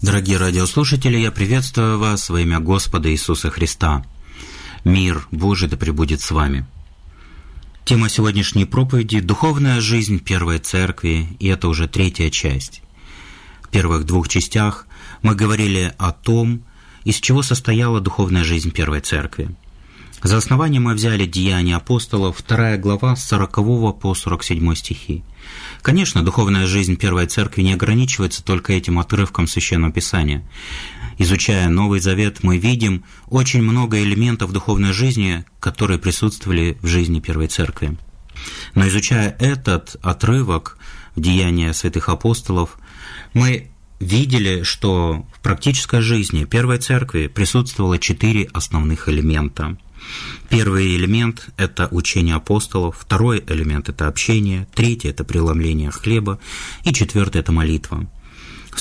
Дорогие радиослушатели, я приветствую вас во имя Господа Иисуса Христа. Мир Божий да пребудет с вами. Тема сегодняшней проповеди – духовная жизнь Первой Церкви, и это уже третья часть. В первых двух частях мы говорили о том, из чего состояла духовная жизнь Первой Церкви. За основание мы взяли Деяния апостолов, 2 глава, с 40 по 47 стихи. Конечно, духовная жизнь Первой Церкви не ограничивается только этим отрывком Священного Писания. Изучая Новый Завет, мы видим очень много элементов духовной жизни, которые присутствовали в жизни Первой Церкви. Но изучая этот отрывок в Деяния святых апостолов, мы видели, что в практической жизни Первой Церкви присутствовало 4 основных элемента. Первый элемент – это учение апостолов, второй элемент – это общение, третий – это преломление хлеба, и четвертый – это молитва. В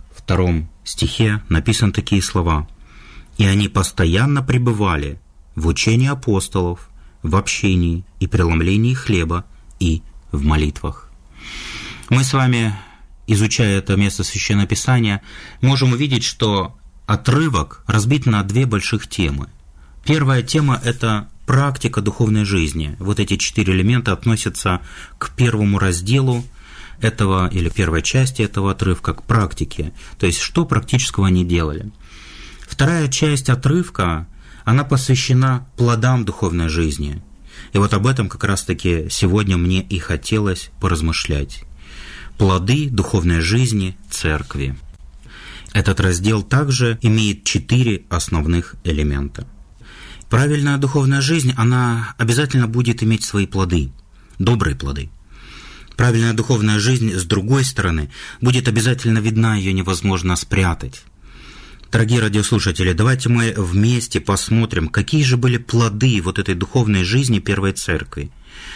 42 стихе написаны такие слова: «И они постоянно пребывали в учении апостолов, в общении и преломлении хлеба и в молитвах». Мы с вами, изучая это место Священного Писания, можем увидеть, что отрывок разбит на 2 больших темы. Первая тема – это практика духовной жизни. Вот эти 4 элемента относятся к первому разделу этого, или первой части этого отрывка, к практике. То есть, что практического они делали. Вторая часть отрывка, она посвящена плодам духовной жизни. И вот об этом как раз-таки сегодня мне и хотелось поразмышлять. Плоды духовной жизни Церкви. Этот раздел также имеет 4 основных элемента. Правильная духовная жизнь, она обязательно будет иметь свои плоды, добрые плоды. Правильная духовная жизнь, с другой стороны, будет обязательно видна, ее невозможно спрятать. Дорогие радиослушатели, давайте мы вместе посмотрим, какие же были плоды вот этой духовной жизни Первой Церкви,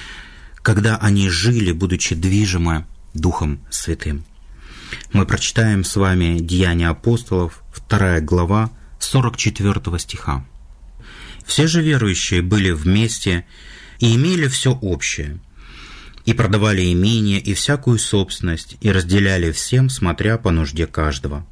когда они жили, будучи движимы Духом Святым. Мы прочитаем с вами Деяния апостолов, 2 глава, 44 стиха. «Все же верующие были вместе и имели все общее, и продавали имение и всякую собственность, и разделяли всем, смотря по нужде каждого.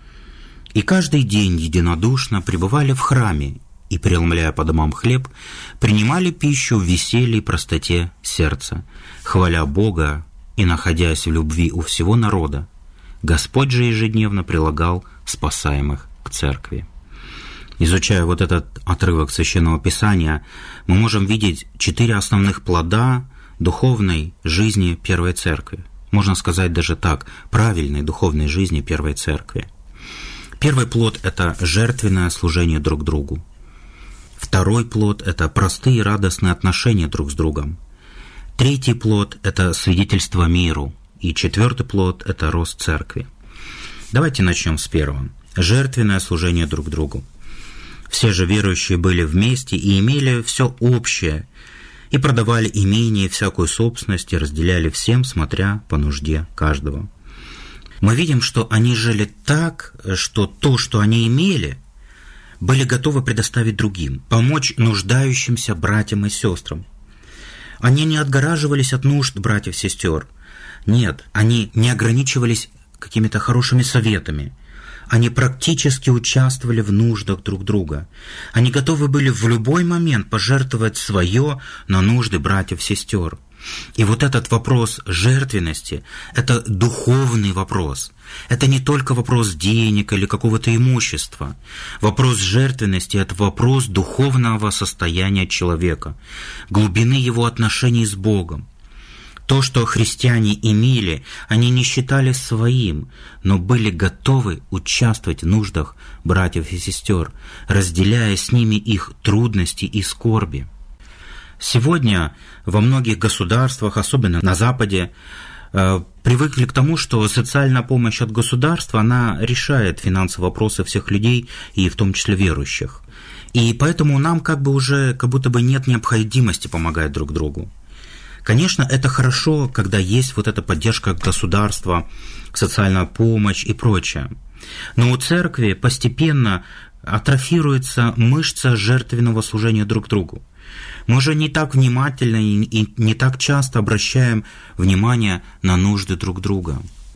И каждый день единодушно пребывали в храме, и, преломляя по домам хлеб, принимали пищу в веселье и простоте сердца, хваля Бога и находясь в любви у всего народа. Господь же ежедневно прилагал спасаемых к церкви». Изучая вот этот отрывок Священного Писания, мы можем видеть 4 основных плода духовной жизни Первой Церкви. Можно сказать даже так, правильной духовной жизни Первой Церкви. Первый плод – это жертвенное служение друг другу. Второй плод – это простые и радостные отношения друг с другом. Третий плод – это свидетельство миру. И 4-й плод – это рост Церкви. Давайте начнем с первого. Жертвенное служение друг другу. Все же верующие были вместе и имели все общее, и продавали имение и всякую собственность, и разделяли всем, смотря по нужде каждого. Мы видим, что они жили так, что то, что они имели, были готовы предоставить другим, помочь нуждающимся братьям и сестрам. Они не отгораживались от нужд братьев и сестер. Нет, они не ограничивались какими-то хорошими советами. Они практически участвовали в нуждах друг друга. Они готовы были в любой момент пожертвовать свое на нужды братьев и сестер. И вот этот вопрос жертвенности – это духовный вопрос. Это не только вопрос денег или какого-то имущества. Вопрос жертвенности – это вопрос духовного состояния человека, глубины его отношений с Богом. То, что христиане имели, они не считали своим, но были готовы участвовать в нуждах братьев и сестер, разделяя с ними их трудности и скорби. Сегодня во многих государствах, особенно на Западе, привыкли к тому, что социальная помощь от государства, она решает финансовые вопросы всех людей, и в том числе верующих. И поэтому нам как будто бы нет необходимости помогать друг другу. Конечно, это хорошо, когда есть вот эта поддержка государства, социальная помощь и прочее. Но у церкви постепенно атрофируется мышца жертвенного служения друг другу. Мы уже не так внимательно и не так часто обращаем внимание на нужды друг друга.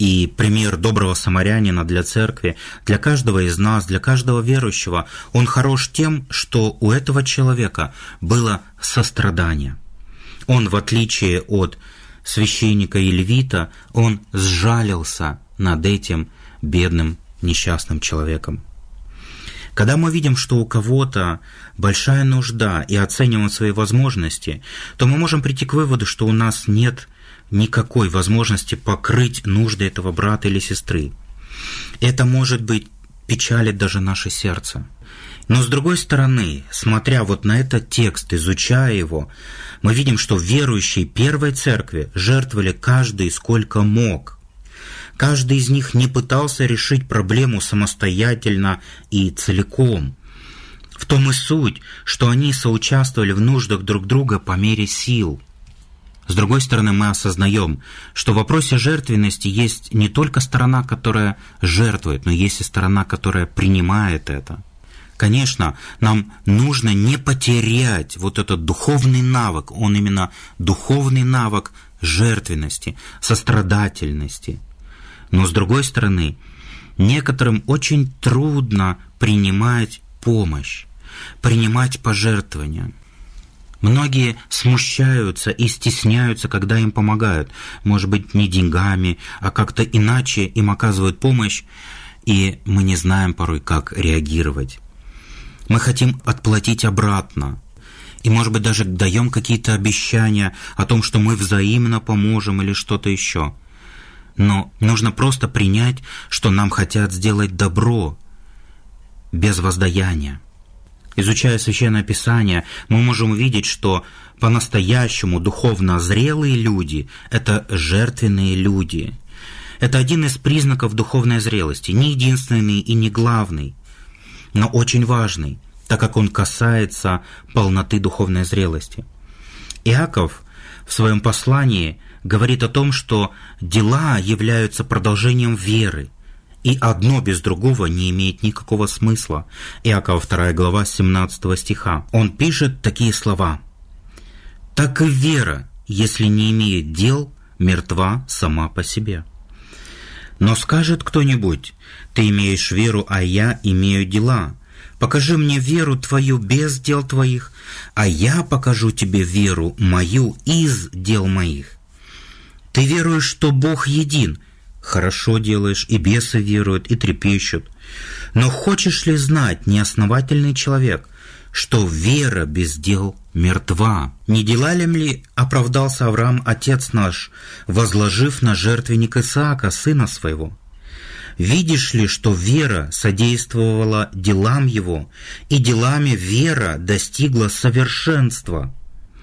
И пример доброго самарянина для церкви, для каждого из нас, для каждого верующего, он хорош тем, что у этого человека было сострадание. Он, в отличие от священника и левита, он сжалился над этим бедным несчастным человеком. Когда мы видим, что у кого-то большая нужда и оцениваем свои возможности, то мы можем прийти к выводу, что у нас нет никакой возможности покрыть нужды этого брата или сестры. Это, может быть, печалит даже наше сердце. Но с другой стороны, смотря вот на этот текст, изучая его, мы видим, что верующие первой церкви жертвовали каждый сколько мог. Каждый из них не пытался решить проблему самостоятельно и целиком. В том и суть, что они соучаствовали в нуждах друг друга по мере сил. С другой стороны, мы осознаем, что в вопросе жертвенности есть не только сторона, которая жертвует, но есть и сторона, которая принимает это. Конечно, нам нужно не потерять вот этот духовный навык, он именно духовный навык жертвенности, сострадательности. Но с другой стороны, некоторым очень трудно принимать помощь, принимать пожертвования. Многие смущаются и стесняются, когда им помогают. Может быть, не деньгами, а как-то иначе им оказывают помощь, и мы не знаем порой, как реагировать. Мы хотим отплатить обратно. И, может быть, даже даем какие-то обещания о том, что мы взаимно поможем или что-то еще. Но нужно просто принять, что нам хотят сделать добро без воздаяния. Изучая Священное Писание, мы можем увидеть, что по-настоящему духовно зрелые люди – это жертвенные люди. Это один из признаков духовной зрелости, не единственный и не главный, но очень важный, так как он касается полноты духовной зрелости. Иаков в своем послании говорит о том, что дела являются продолжением веры, и одно без другого не имеет никакого смысла. Иакова 2 глава 17 стиха. Он пишет такие слова: «Так и вера, если не имеет дел, мертва сама по себе. Но скажет кто-нибудь: ты имеешь веру, а я имею дела. Покажи мне веру твою без дел твоих, а я покажу тебе веру мою из дел моих. Ты веруешь, что Бог един. Хорошо делаешь, и бесы веруют, и трепещут. Но хочешь ли знать, неосновательный человек, что вера без дел мертва? Не делами ли оправдался Авраам, отец наш, возложив на жертвенник Исаака, сына своего? Видишь ли, что вера содействовала делам его, и делами вера достигла совершенства?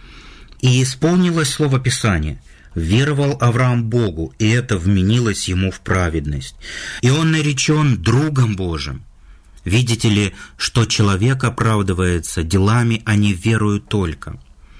И исполнилось слово Писания: веровал Авраам Богу, и это вменилось ему в праведность. И он наречен другом Божиим. Видите ли, что человек оправдывается делами, а не верою только.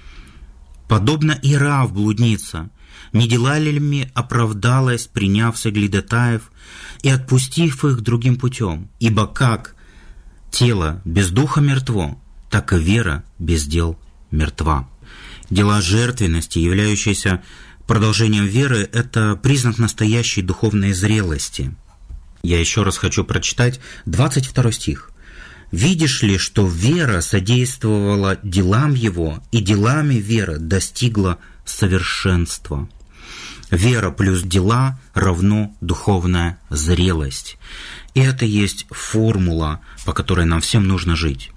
Подобно Иорав, блудница, не делами оправдалась, приняв соглядатаев и отпустив их другим путем. Ибо как тело без духа мертво, так и вера без дел мертва». Дела жертвенности, являющиеся продолжением веры, это признак настоящей духовной зрелости. Я еще раз хочу прочитать 22 стих. «Видишь ли, что вера содействовала делам его, и делами вера достигла совершенства». Вера плюс дела равно духовная зрелость. И это есть формула, по которой нам всем нужно жить.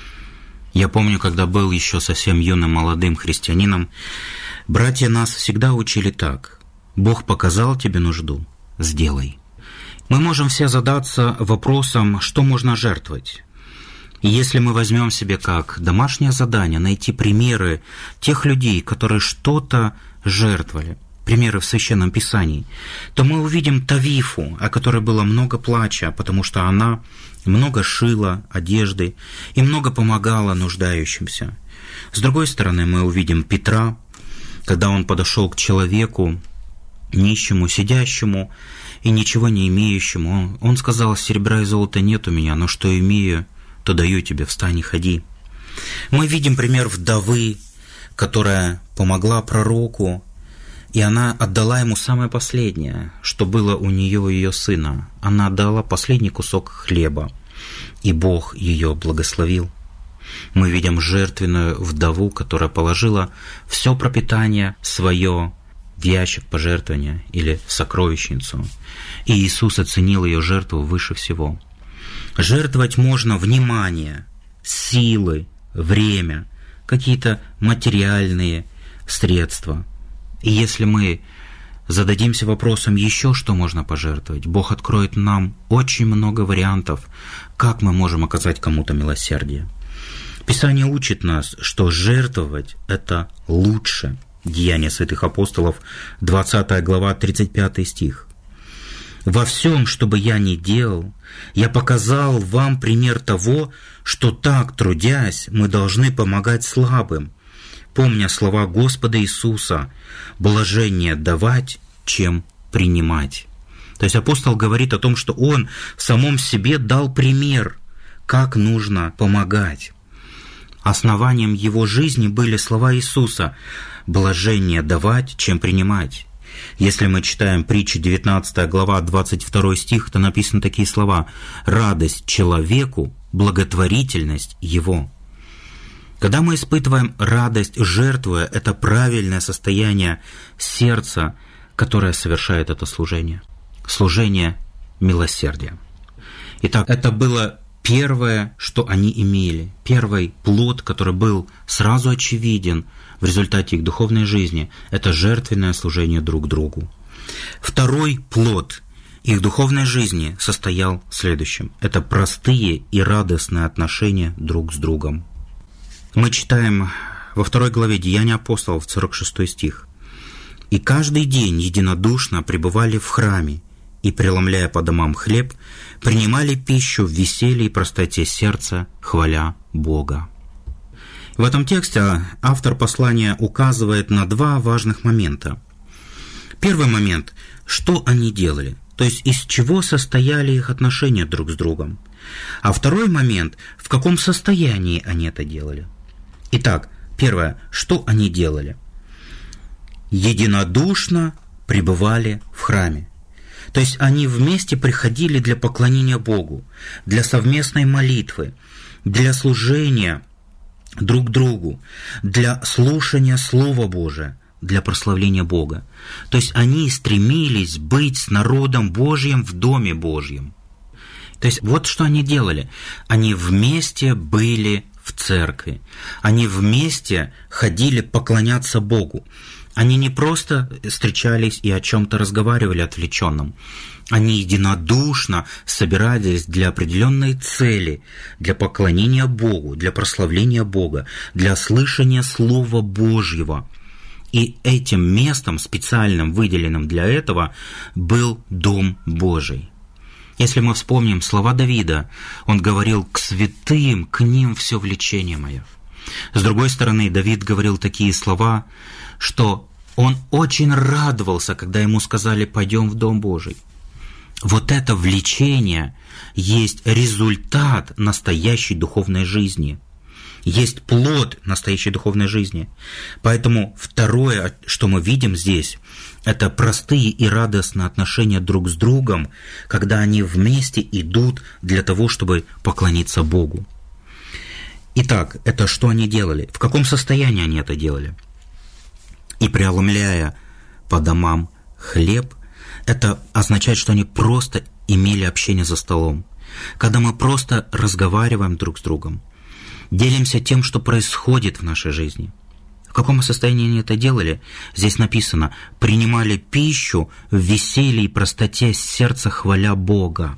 Я помню, когда был еще совсем юным молодым христианином, братья нас всегда учили так: «Бог показал тебе нужду, сделай». Мы можем все задаться вопросом, что можно жертвовать. И если мы возьмем себе как домашнее задание найти примеры тех людей, которые что-то жертвовали, примеры в Священном Писании, то мы увидим Тавифу, о которой было много плача, потому что она много шила одежды и много помогала нуждающимся. С другой стороны, мы увидим Петра, когда он подошел к человеку, нищему, сидящему и ничего не имеющему. Он сказал: «Серебра и золота нет у меня, но что имею, то даю тебе, встань и ходи». Мы видим пример вдовы, которая помогла пророку, И она отдала ему самое последнее, что было у нее и ее сына. Она отдала последний кусок хлеба, и Бог ее благословил. Мы видим жертвенную вдову, которая положила все пропитание свое в ящик пожертвования или в сокровищницу. И Иисус оценил ее жертву выше всего. Жертвовать можно внимание, силы, время, какие-то материальные средства. И если мы зададимся вопросом еще, что можно пожертвовать, Бог откроет нам очень много вариантов, как мы можем оказать кому-то милосердие. Писание учит нас, что жертвовать – это лучше. Деяния святых апостолов, 20 глава, 35 стих. «Во всем, что бы я ни делал, я показал вам пример того, что так, трудясь, мы должны помогать слабым, помня слова Господа Иисуса: блажение давать, чем принимать». То есть апостол говорит о том, что он в самом себе дал пример, как нужно помогать. Основанием его жизни были слова Иисуса: блажение давать, чем принимать. Если мы читаем притчи 19 глава, 22 стих, то написаны такие слова: «Радость человеку, благотворительность его». Когда мы испытываем радость, жертвуя, это правильное состояние сердца, которое совершает это служение. Служение милосердия. Итак, это было первое, что они имели, первый плод, который был сразу очевиден в результате их духовной жизни, это жертвенное служение друг другу. Второй плод их духовной жизни состоял в следующем. Это простые и радостные отношения друг с другом. Мы читаем во 2 главе Деяния апостолов, 46 стих. «И каждый день единодушно пребывали в храме, и, преломляя по домам хлеб, принимали пищу в веселье и простоте сердца, хваля Бога». В этом тексте автор послания указывает на два важных момента. Первый момент – что они делали, то есть из чего состояли их отношения друг с другом. А второй момент – в каком состоянии они это делали. Итак, первое – что они делали? Единодушно пребывали в храме. То есть они вместе приходили для поклонения Богу, для совместной молитвы, для служения друг другу, для слушания Слова Божия, для прославления Бога. То есть они стремились быть с народом Божьим в Доме Божьем. То есть вот что они делали. Они вместе были в церкви. Они вместе ходили поклоняться Богу. Они не просто встречались и о чем-то разговаривали отвлеченном. Они единодушно собирались для определенной цели, для поклонения Богу, для прославления Бога, для слышания Слова Божьего. И этим местом, специальным, выделенным для этого, был Дом Божий. Если мы вспомним слова Давида, он говорил: «К святым, к ним все влечение мое». С другой стороны, Давид говорил такие слова, что он очень радовался, когда ему сказали: «Пойдем в Дом Божий». Вот это влечение есть результат настоящей духовной жизни, есть плод настоящей духовной жизни. Поэтому второе, что мы видим здесь, это простые и радостные отношения друг с другом, когда они вместе идут для того, чтобы поклониться Богу. Итак, это что они делали? В каком состоянии они это делали? «И преломляя по домам хлеб», это означает, что они просто имели общение за столом. Когда мы просто разговариваем друг с другом, делимся тем, что происходит в нашей жизни. В каком состоянии они это делали? Здесь написано: «принимали пищу в веселье и простоте сердца, хваля Бога».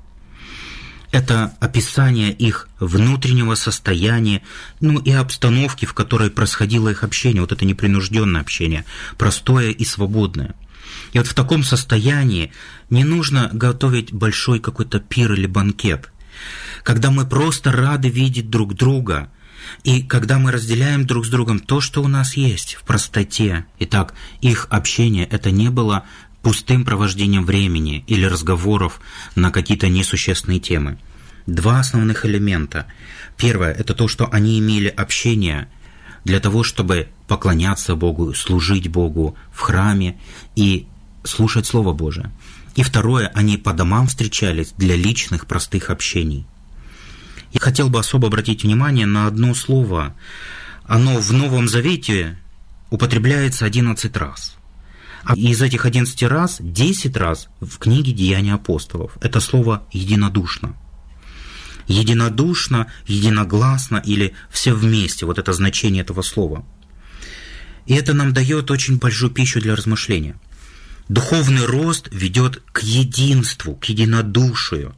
Это описание их внутреннего состояния, и обстановки, в которой происходило их общение. Вот это непринужденное общение, простое и свободное. И вот в таком состоянии не нужно готовить большой какой-то пир или банкет. Когда мы просто рады видеть друг друга, и когда мы разделяем друг с другом то, что у нас есть, в простоте. Итак, их общение – это не было пустым провождением времени или разговоров на какие-то несущественные темы. Два основных элемента. Первое – это то, что они имели общение для того, чтобы поклоняться Богу, служить Богу в храме и слушать Слово Божие. И второе, они по домам встречались для личных простых общений. Я хотел бы особо обратить внимание на одно слово. Оно в Новом Завете употребляется 11 раз. А из этих 11 раз 10 раз в книге «Деяния апостолов». Это слово «единодушно». Единодушно, единогласно или все вместе. Вот это значение этого слова. И это нам дает очень большую пищу для размышления. Духовный рост ведет к единству, к единодушию.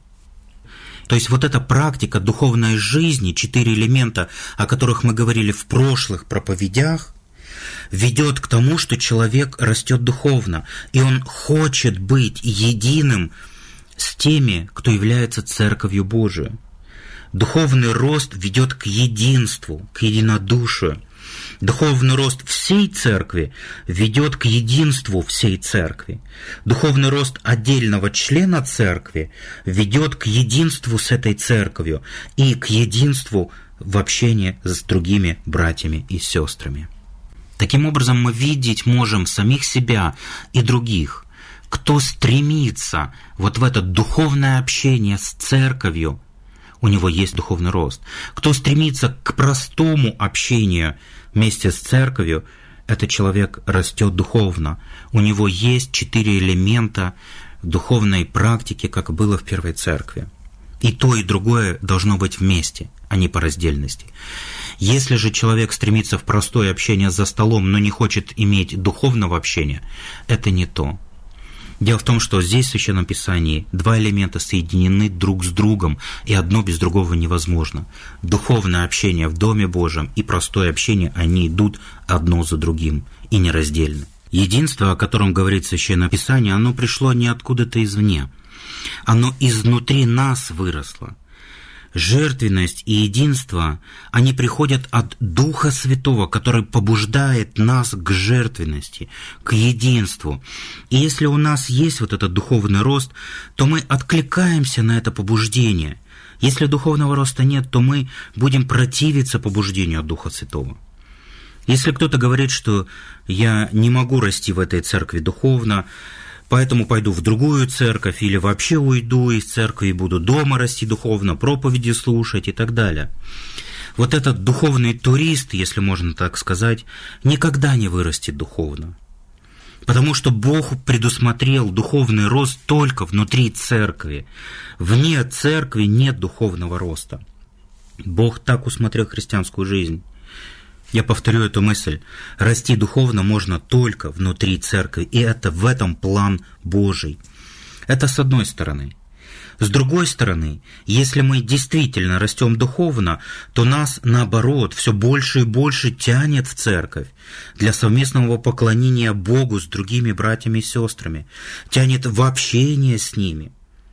То есть вот эта практика духовной жизни, 4 элемента, о которых мы говорили в прошлых проповедях, ведет к тому, что человек растет духовно, и он хочет быть единым с теми, кто является Церковью Божией. Духовный рост ведет к единству, к единодушию. Духовный рост всей Церкви ведет к единству всей Церкви. Духовный рост отдельного члена Церкви ведет к единству с этой Церковью и к единству в общении с другими братьями и сестрами. Таким образом, мы видеть можем самих себя и других, кто стремится вот в это духовное общение с Церковью, у него есть духовный рост. Кто стремится к простому общению вместе с Церковью, этот человек растет духовно. У него есть 4 элемента духовной практики, как было в первой Церкви. И то, и другое должно быть вместе, а не по раздельности. Если же человек стремится в простое общение за столом, но не хочет иметь духовного общения, это не то. Дело в том, что здесь в Священном Писании 2 элемента соединены друг с другом, и одно без другого невозможно. Духовное общение в Доме Божьем и простое общение, они идут одно за другим и нераздельны. Единство, о котором говорит Священное Писание, оно пришло не откуда-то извне. Оно изнутри нас выросло. Жертвенность и единство, они приходят от Духа Святого, который побуждает нас к жертвенности, к единству. И если у нас есть вот этот духовный рост, то мы откликаемся на это побуждение. Если духовного роста нет, то мы будем противиться побуждению от Духа Святого. Если кто-то говорит, что я не могу расти в этой церкви духовно, поэтому пойду в другую церковь или вообще уйду из церкви и буду дома расти духовно, проповеди слушать и так далее. Вот этот духовный турист, если можно так сказать, никогда не вырастет духовно. Потому что Бог предусмотрел духовный рост только внутри церкви. Вне церкви нет духовного роста. Бог так усмотрел христианскую жизнь. Я повторю эту мысль. Расти духовно можно только внутри церкви, и это в этом план Божий. Это с одной стороны. С другой стороны, если мы действительно растем духовно, то нас, наоборот, все больше и больше тянет в церковь для совместного поклонения Богу с другими братьями и сестрами, тянет в общение с ними.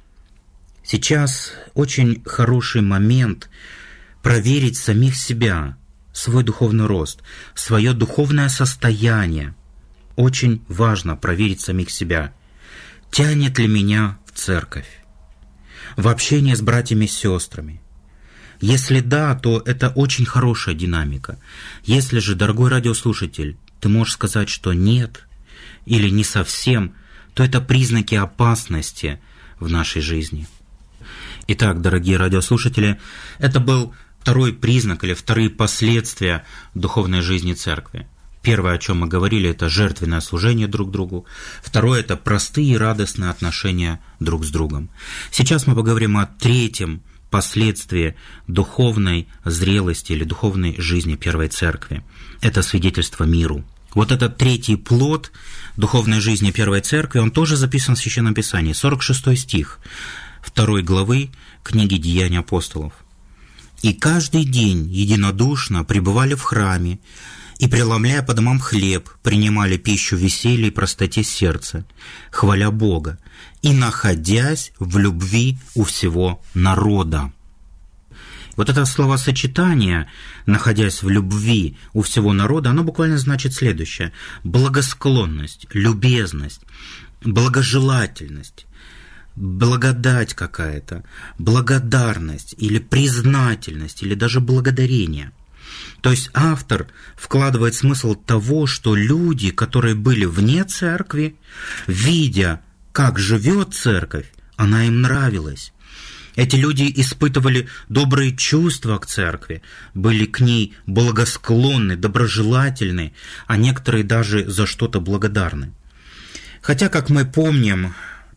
Сейчас очень хороший момент проверить самих себя, свой духовный рост, свое духовное состояние. Очень важно проверить самих себя. Тянет ли меня в церковь, в общение с братьями и сестрами? Если да, то это очень хорошая динамика. Если же, дорогой радиослушатель, ты можешь сказать, что нет или не совсем, то это признаки опасности в нашей жизни. Итак, дорогие радиослушатели, это был второй признак или вторые последствия духовной жизни церкви. Первое, о чем мы говорили, это жертвенное служение друг другу. Второе, это простые и радостные отношения друг с другом. Сейчас мы поговорим о третьем последствии духовной зрелости или духовной жизни первой церкви. Это свидетельство миру. Вот этот третий плод духовной жизни первой церкви, он тоже записан в Священном Писании. 46 стих 2 главы книги «Деяния апостолов». «И каждый день единодушно пребывали в храме, и, преломляя по домам хлеб, принимали пищу в веселье и простоте сердца, хваля Бога, и находясь в любви у всего народа». Вот это словосочетание, находясь в любви у всего народа, оно буквально значит следующее: благосклонность, любезность, благожелательность, благодать какая-то, благодарность или признательность, или даже благодарение. То есть автор вкладывает смысл того, что люди, которые были вне церкви, видя, как живет церковь, она им нравилась. Эти люди испытывали добрые чувства к церкви, были к ней благосклонны, доброжелательны, а некоторые даже за что-то благодарны. Хотя, как мы помним,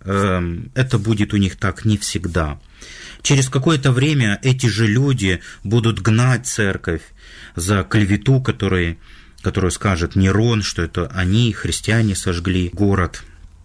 это будет у них так не всегда. Через какое-то время эти же люди будут гнать церковь за клевету, которую скажет Нерон, что это они, христиане, сожгли город.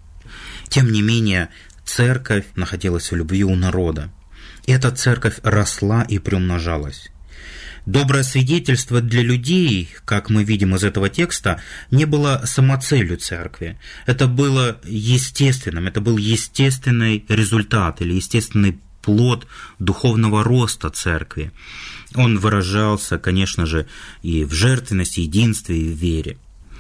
Тем не менее, церковь находилась в любви у народа. И эта церковь росла и приумножалась. Доброе свидетельство для людей, как мы видим из этого текста, не было самоцелью церкви. Это было естественным, это был естественный результат или естественный плод духовного роста церкви. Он выражался, конечно же, и в жертвенности, единстве, и в вере.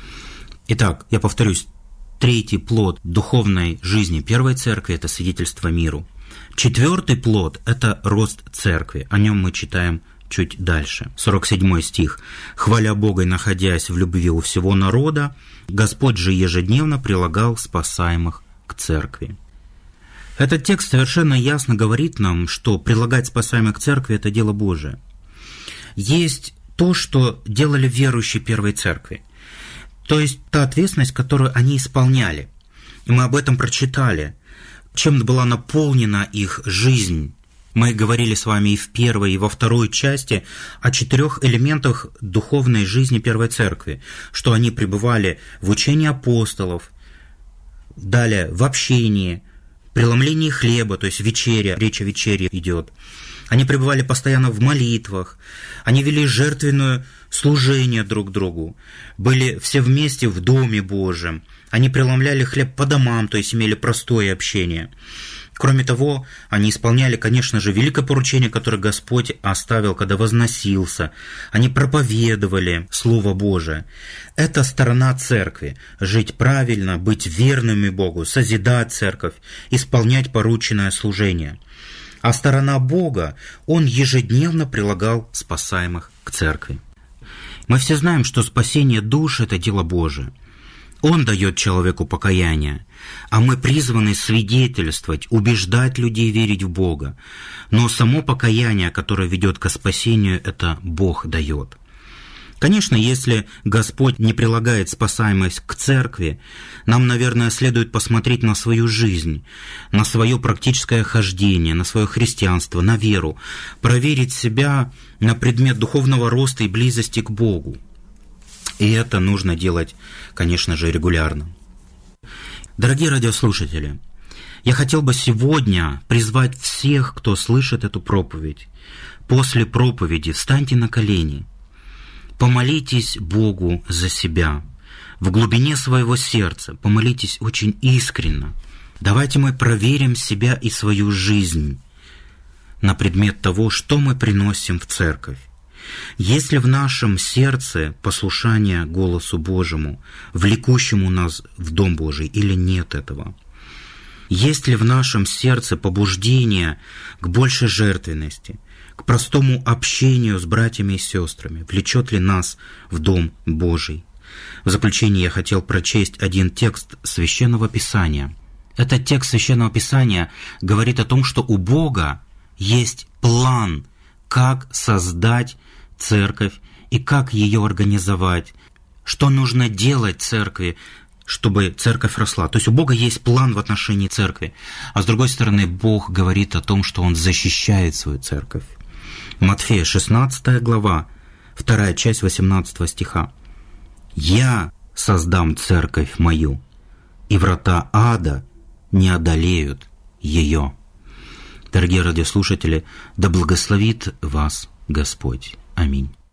Итак, я повторюсь, третий плод духовной жизни первой церкви – это свидетельство миру. Четвертый плод – это рост церкви. О нем мы читаем чуть дальше. 47 стих. «Хваля Бога и находясь в любви у всего народа, Господь же ежедневно прилагал спасаемых к церкви». Этот текст совершенно ясно говорит нам, что прилагать спасаемых к церкви – это дело Божие. Есть то, что делали верующие первой церкви. То есть та ответственность, которую они исполняли. И мы об этом прочитали. Чем была наполнена их жизнь. Мы говорили с вами и в первой, и во второй части о 4 элементах духовной жизни первой церкви, что они пребывали в учении апостолов, далее в общении, преломлении хлеба, то есть вечеря, речь о вечере идет. Они пребывали постоянно в молитвах, они вели жертвенное служение друг другу, были все вместе в Доме Божьем, они преломляли хлеб по домам, то есть имели простое общение. Кроме того, они исполняли, конечно же, великое поручение, которое Господь оставил, когда возносился. Они проповедовали Слово Божие. Это сторона церкви – жить правильно, быть верными Богу, созидать церковь, исполнять порученное служение. А сторона Бога – Он ежедневно прилагал спасаемых к церкви. Мы все знаем, что спасение душ – это дело Божие. Он дает человеку покаяние, а мы призваны свидетельствовать, убеждать людей верить в Бога. Но само покаяние, которое ведет к спасению, это Бог дает. Конечно, если Господь не прилагает спасаемость к церкви, нам, наверное, следует посмотреть на свою жизнь, на свое практическое хождение, на свое христианство, на веру, проверить себя на предмет духовного роста и близости к Богу. И это нужно делать, конечно же, регулярно. Дорогие радиослушатели, я хотел бы сегодня призвать всех, кто слышит эту проповедь. После проповеди встаньте на колени, помолитесь Богу за себя, в глубине своего сердца, помолитесь очень искренне. Давайте мы проверим себя и свою жизнь на предмет того, что мы приносим в церковь. Есть ли в нашем сердце послушание голосу Божьему, влекущему нас в Дом Божий, или нет этого? Есть ли в нашем сердце побуждение к большей жертвенности, к простому общению с братьями и сестрами? Влечет ли нас в Дом Божий? В заключение я хотел прочесть один текст Священного Писания. Этот текст Священного Писания говорит о том, что у Бога есть план, как создать церковь и как ее организовать, что нужно делать церкви, чтобы церковь росла. То есть у Бога есть план в отношении церкви, а с другой стороны Бог говорит о том, что Он защищает свою церковь. Матфея 16 глава, 2 часть 18 стиха. «Я создам церковь мою, и врата ада не одолеют ее». Дорогие радиослушатели, да благословит вас Господь. Аминь.